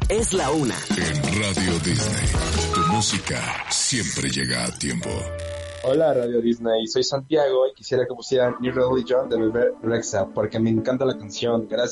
Es la una. En Radio Disney, tu música siempre llega a tiempo. Hola Radio Disney, soy Santiago y quisiera que pusieran New Religion de Bebe Rexha porque me encanta la canción. Gracias.